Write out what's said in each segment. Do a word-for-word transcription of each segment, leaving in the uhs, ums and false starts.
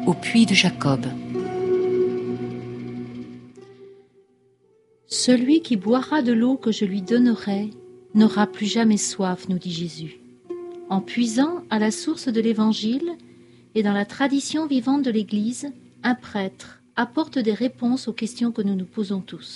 au puits de Jacob. Celui qui boira de l'eau que je lui donnerai n'aura plus jamais soif, nous dit Jésus. En puisant à la source de l'Évangile et dans la tradition vivante de l'Église, un prêtre apporte des réponses aux questions que nous nous posons tous.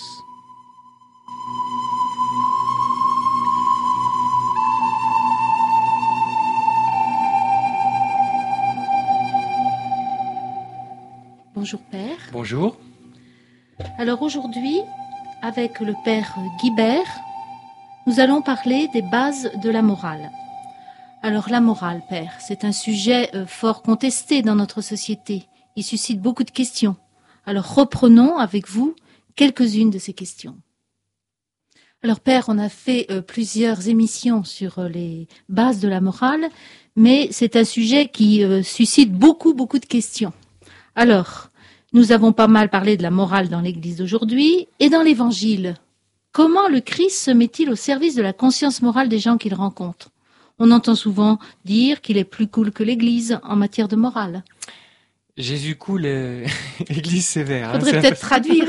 Bonjour Père. Bonjour. Alors aujourd'hui, avec le Père Guibert, nous allons parler des bases de la morale. Alors la morale, Père, c'est un sujet euh, fort contesté dans notre société. Il suscite beaucoup de questions. Alors reprenons avec vous quelques-unes de ces questions. Alors Père, on a fait euh, plusieurs émissions sur euh, les bases de la morale, mais c'est un sujet qui euh, suscite beaucoup, beaucoup de questions. Alors, nous avons pas mal parlé de la morale dans l'Église d'aujourd'hui et dans l'Évangile. Comment le Christ se met-il au service de la conscience morale des gens qu'il rencontre ? On entend souvent dire qu'il est plus cool que l'Église en matière de morale. Jésus cool, euh, Église sévère. Faudrait hein, peut-être traduire.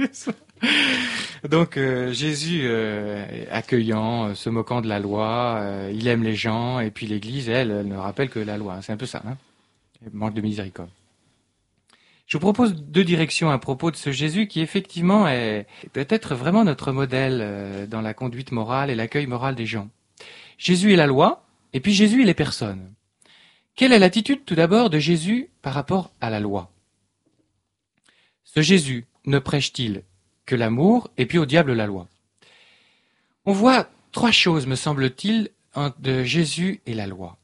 Donc euh, Jésus euh, accueillant, euh, se moquant de la loi, euh, il aime les gens, et puis l'Église, elle, elle ne rappelle que la loi. C'est un peu ça, hein, manque de miséricorde. Je vous propose deux directions à propos de ce Jésus qui effectivement est peut-être vraiment notre modèle euh, dans la conduite morale et l'accueil moral des gens. Jésus est la loi, et puis Jésus est les personnes. Quelle est l'attitude tout d'abord de Jésus par rapport à la loi ? Ce Jésus ne prêche-t-il que l'amour et puis au diable la loi ? On voit trois choses, me semble-t-il, de Jésus et la loi.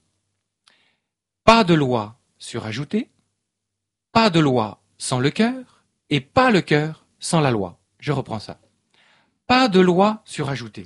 Pas de loi surajoutée, pas de loi sans le cœur, et pas le cœur sans la loi. Je reprends ça. Pas de loi surajoutée.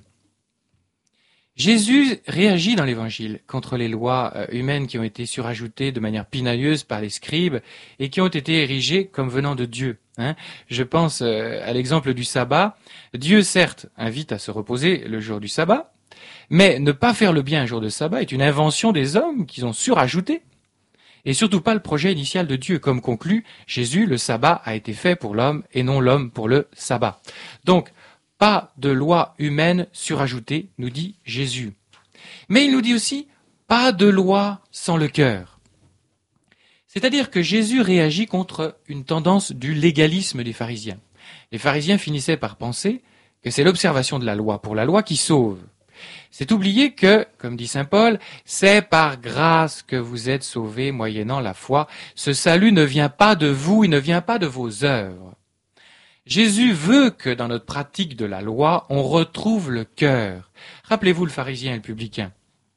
Jésus réagit dans l'Évangile contre les lois humaines qui ont été surajoutées de manière pinailleuse par les scribes et qui ont été érigées comme venant de Dieu. Hein. Je pense à l'exemple du sabbat. Dieu, certes, invite à se reposer le jour du sabbat, mais ne pas faire le bien un jour de sabbat est une invention des hommes qu'ils ont surajouté. Et surtout pas le projet initial de Dieu. Comme conclut Jésus, le sabbat a été fait pour l'homme et non l'homme pour le sabbat. Donc, pas de loi humaine surajoutée, nous dit Jésus. Mais il nous dit aussi, pas de loi sans le cœur. C'est-à-dire que Jésus réagit contre une tendance du légalisme des pharisiens. Les pharisiens finissaient par penser que c'est l'observation de la loi pour la loi qui sauve. C'est oublier que, comme dit saint Paul, c'est par grâce que vous êtes sauvés moyennant la foi. Ce salut ne vient pas de vous, il ne vient pas de vos œuvres. Jésus veut que dans notre pratique de la loi, on retrouve le cœur. Rappelez-vous le pharisien et le publicain.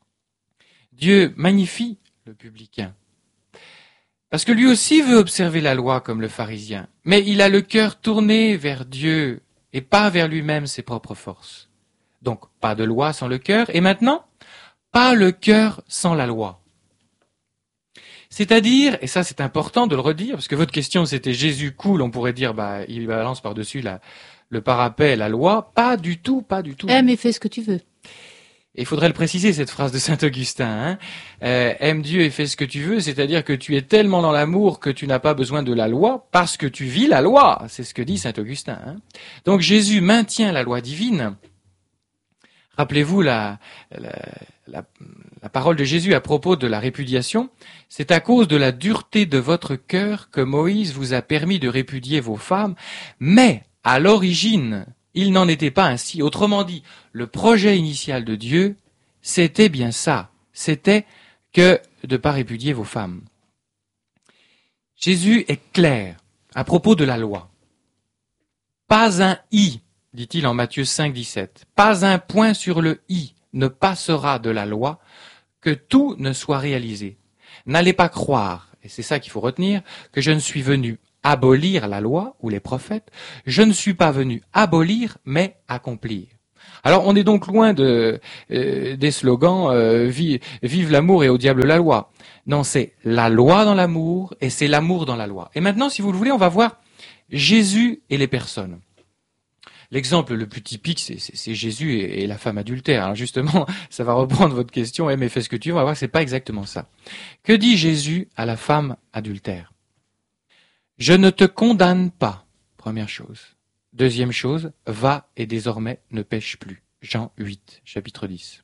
Dieu magnifie le publicain. Parce que lui aussi veut observer la loi comme le pharisien. Mais il a le cœur tourné vers Dieu et pas vers lui-même ses propres forces. Donc, pas de loi sans le cœur. Et maintenant, pas le cœur sans la loi. C'est-à-dire, et ça c'est important de le redire, parce que votre question c'était Jésus cool, on pourrait dire, bah, il balance par-dessus la, le parapet, la loi. Pas du tout, pas du tout. Aime et fais ce que tu veux. Il faudrait le préciser, cette phrase de saint Augustin. Hein. Euh, aime Dieu et fais ce que tu veux, c'est-à-dire que tu es tellement dans l'amour que tu n'as pas besoin de la loi parce que tu vis la loi. C'est ce que dit saint Augustin. Hein. Donc Jésus maintient la loi divine. Rappelez-vous la, la, la, la parole de Jésus à propos de la répudiation. C'est à cause de la dureté de votre cœur que Moïse vous a permis de répudier vos femmes, mais à l'origine, il n'en était pas ainsi. Autrement dit, le projet initial de Dieu, c'était bien ça. C'était que de ne pas répudier vos femmes. Jésus est clair à propos de la loi. Pas un i, dit-il en Matthieu cinq, dix-sept. Pas un point sur le i ne passera de la loi que tout ne soit réalisé. N'allez pas croire, et c'est ça qu'il faut retenir, que je ne suis venu abolir la loi ou les prophètes. Je ne suis pas venu abolir, mais accomplir. Alors on est donc loin de, euh, des slogans euh, vive, vive l'amour et au diable la loi. Non, c'est la loi dans l'amour et c'est l'amour dans la loi. Et maintenant, si vous le voulez, on va voir Jésus et les personnes. L'exemple le plus typique, c'est, c'est, c'est Jésus et, et la femme adultère. Alors justement, ça va reprendre votre question, eh, mais fais ce que tu veux, on va voir que c'est pas exactement ça. Que dit Jésus à la femme adultère ? Je ne te condamne pas, première chose. Deuxième chose, va et désormais ne pêche plus. Jean huit, chapitre dix.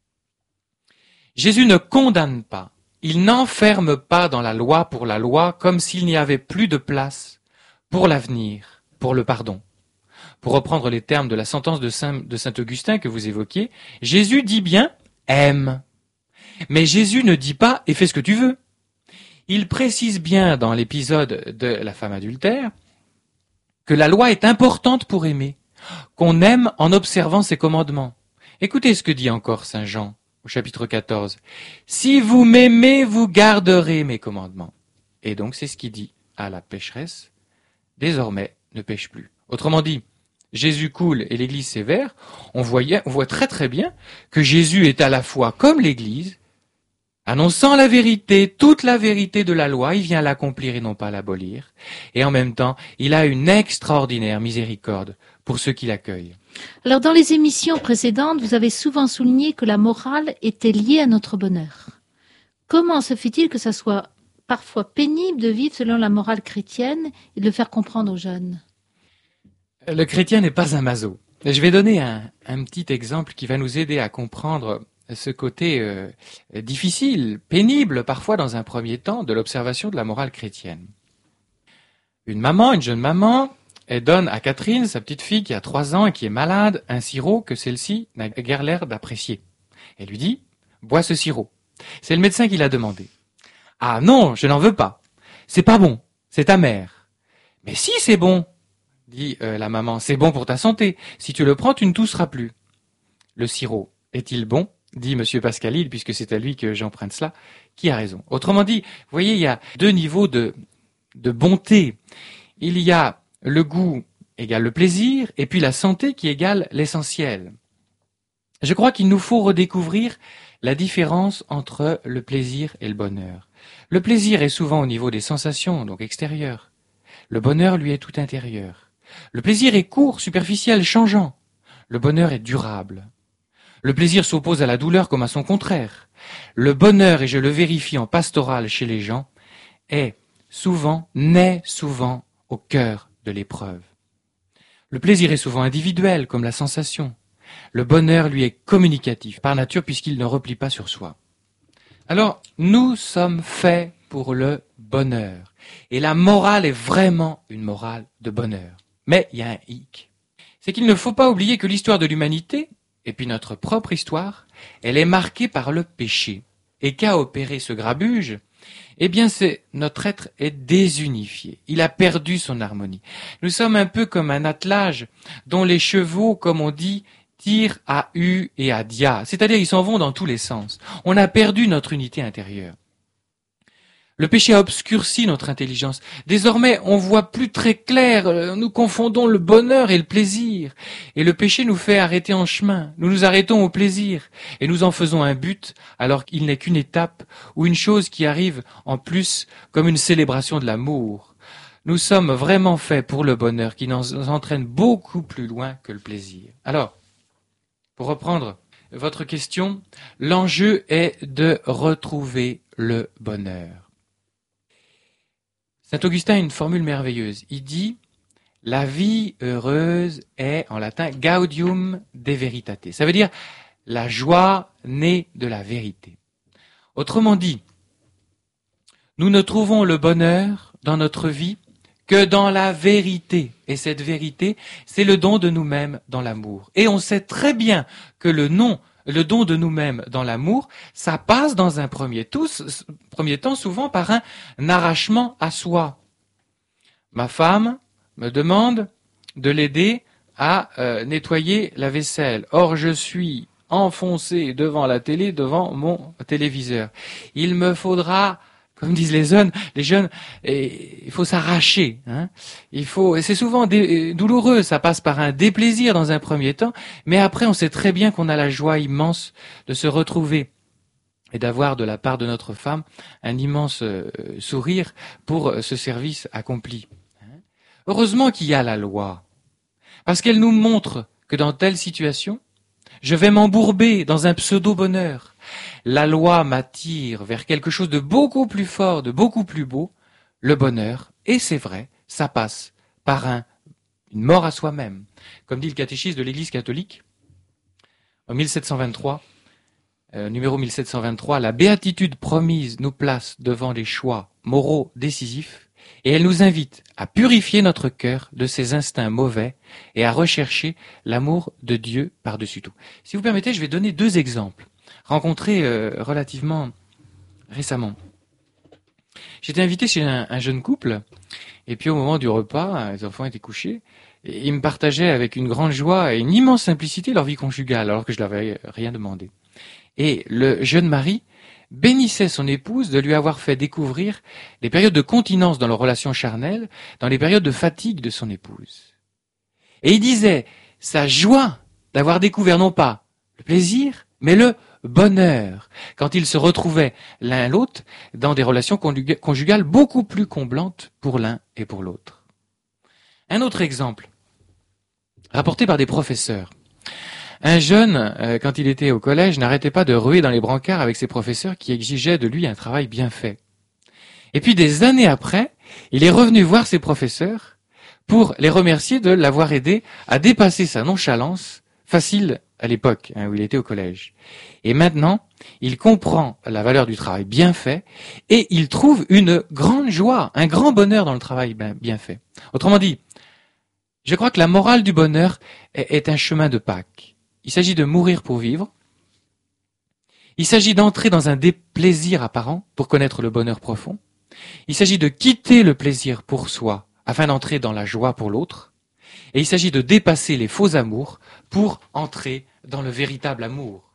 Jésus ne condamne pas, il n'enferme pas dans la loi pour la loi comme s'il n'y avait plus de place pour l'avenir, pour le pardon. Pour reprendre les termes de la sentence de Saint, de Saint Augustin que vous évoquiez, Jésus dit bien « aime ». Mais Jésus ne dit pas « et fais ce que tu veux ». Il précise bien dans l'épisode de la femme adultère que la loi est importante pour aimer, qu'on aime en observant ses commandements. Écoutez ce que dit encore Saint Jean au chapitre quatorze. « Si vous m'aimez, vous garderez mes commandements. » Et donc c'est ce qu'il dit à la pécheresse. Désormais, ne pêche plus. Autrement dit, Jésus coule et l'Église sévère. On, voyait, on voit très très bien que Jésus est à la fois comme l'Église, annonçant la vérité, toute la vérité de la loi, il vient l'accomplir et non pas l'abolir. Et en même temps, il a une extraordinaire miséricorde pour ceux qui l'accueillent. Alors, dans les émissions précédentes, vous avez souvent souligné que la morale était liée à notre bonheur. Comment se fait-il que ça soit parfois pénible de vivre selon la morale chrétienne et de le faire comprendre aux jeunes? Le chrétien n'est pas un maso. Je vais donner un, un petit exemple qui va nous aider à comprendre ce côté euh, difficile, pénible parfois dans un premier temps de l'observation de la morale chrétienne. Une maman, une jeune maman, elle donne à Catherine, sa petite fille qui a trois ans et qui est malade, un sirop que celle-ci n'a guère l'air d'apprécier. Elle lui dit « bois ce sirop ». C'est le médecin qui l'a demandé. « Ah non, je n'en veux pas. C'est pas bon, c'est amer. »« Mais si, c'est bon !» dit euh, la maman. « C'est bon pour ta santé. Si tu le prends, tu ne tousseras plus. » Le sirop est-il bon ? Dit Monsieur Pascalil, puisque c'est à lui que j'emprunte cela, qui a raison. Autrement dit, vous voyez, il y a deux niveaux de, de bonté. Il y a le goût égale le plaisir, et puis la santé qui égale l'essentiel. Je crois qu'il nous faut redécouvrir la différence entre le plaisir et le bonheur. Le plaisir est souvent au niveau des sensations, donc extérieures. Le bonheur, lui, est tout intérieur. Le plaisir est court, superficiel, changeant. Le bonheur est durable. Le plaisir s'oppose à la douleur comme à son contraire. Le bonheur, et je le vérifie en pastoral chez les gens, est souvent, naît souvent au cœur de l'épreuve. Le plaisir est souvent individuel, comme la sensation. Le bonheur, lui, est communicatif, par nature, puisqu'il ne replie pas sur soi. Alors, nous sommes faits pour le bonheur. Et la morale est vraiment une morale de bonheur. Mais il y a un hic. C'est qu'il ne faut pas oublier que l'histoire de l'humanité, et puis notre propre histoire, elle est marquée par le péché. Et qu'a opéré ce grabuge? Eh bien, c'est notre être est désunifié. Il a perdu son harmonie. Nous sommes un peu comme un attelage dont les chevaux, comme on dit, tirent à U et à Dia. C'est-à-dire, ils s'en vont dans tous les sens. On a perdu notre unité intérieure. Le péché a obscurci notre intelligence. Désormais, on voit plus très clair, nous confondons le bonheur et le plaisir. Et le péché nous fait arrêter en chemin. Nous nous arrêtons au plaisir et nous en faisons un but alors qu'il n'est qu'une étape ou une chose qui arrive en plus comme une célébration de l'amour. Nous sommes vraiment faits pour le bonheur qui nous entraîne beaucoup plus loin que le plaisir. Alors, pour reprendre votre question, l'enjeu est de retrouver le bonheur. Saint Augustin a une formule merveilleuse. Il dit « La vie heureuse est, en latin, gaudium de veritate ». Ça veut dire « la joie née de la vérité ». Autrement dit, nous ne trouvons le bonheur dans notre vie que dans la vérité. Et cette vérité, c'est le don de nous-mêmes dans l'amour. Et on sait très bien que le nom Le don de nous-mêmes dans l'amour, ça passe dans un premier, tous, premier temps souvent par un arrachement à soi. Ma femme me demande de l'aider à euh, nettoyer la vaisselle. Or, je suis enfoncé devant la télé, devant mon téléviseur. Il me faudra, comme disent les jeunes, les jeunes, et, il faut s'arracher. Hein. Il faut, et c'est souvent dé, douloureux, ça passe par un déplaisir dans un premier temps, mais après on sait très bien qu'on a la joie immense de se retrouver et d'avoir de la part de notre femme un immense euh, sourire pour euh, ce service accompli. Hein. Heureusement qu'il y a la loi, parce qu'elle nous montre que dans telle situation, je vais m'embourber dans un pseudo-bonheur. La loi m'attire vers quelque chose de beaucoup plus fort, de beaucoup plus beau, le bonheur, et c'est vrai, ça passe par un, une mort à soi-même. Comme dit le catéchisme de l'Église catholique, en mille sept cent vingt-trois, euh, numéro mille sept cent vingt-trois, la béatitude promise nous place devant les choix moraux décisifs, et elle nous invite à purifier notre cœur de ses instincts mauvais et à rechercher l'amour de Dieu par-dessus tout. Si vous permettez, je vais donner deux exemples, rencontrés euh, relativement récemment. J'étais invité chez un, un jeune couple, et puis au moment du repas, les enfants étaient couchés, et ils me partageaient avec une grande joie et une immense simplicité leur vie conjugale, alors que je ne leur avais rien demandé. Et le jeune mari bénissait son épouse de lui avoir fait découvrir les périodes de continence dans leur relation charnelle, dans les périodes de fatigue de son épouse. Et il disait sa joie d'avoir découvert non pas le plaisir, mais le bonheur, quand ils se retrouvaient l'un l'autre dans des relations conjugales beaucoup plus comblantes pour l'un et pour l'autre. Un autre exemple, rapporté par des professeurs. Un jeune, euh, quand il était au collège, n'arrêtait pas de ruer dans les brancards avec ses professeurs qui exigeaient de lui un travail bien fait. Et puis des années après, il est revenu voir ses professeurs pour les remercier de l'avoir aidé à dépasser sa nonchalance facile à l'époque hein, où il était au collège. Et maintenant, il comprend la valeur du travail bien fait et il trouve une grande joie, un grand bonheur dans le travail bien fait. Autrement dit, je crois que la morale du bonheur est, est un chemin de Pâques. Il s'agit de mourir pour vivre. Il s'agit d'entrer dans un déplaisir apparent pour connaître le bonheur profond. Il s'agit de quitter le plaisir pour soi afin d'entrer dans la joie pour l'autre. Et il s'agit de dépasser les faux amours pour entrer dans le véritable amour.